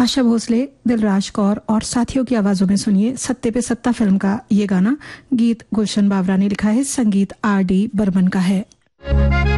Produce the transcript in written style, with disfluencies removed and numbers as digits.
आशा भोसले, दिलराज कौर और साथियों की आवाजों में सुनिए सत्ते पे सत्ता फिल्म का ये गाना। गीत गुलशन बावरा ने लिखा है, संगीत आर डी बर्मन का है।